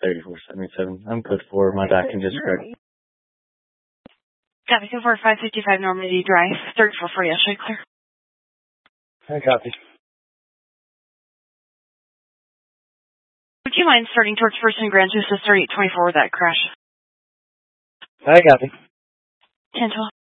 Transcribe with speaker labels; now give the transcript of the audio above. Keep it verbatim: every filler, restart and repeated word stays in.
Speaker 1: thirty-four seventy-seven. I'm good for my back and just correct.
Speaker 2: Copy, two four five fifty-five Normandy Drive, thirty-four for yesterday, clear.
Speaker 1: I copy.
Speaker 2: Would you mind starting towards First and Grand to Sister eight twenty-four with that crash?
Speaker 1: I copy.
Speaker 2: ten twelve.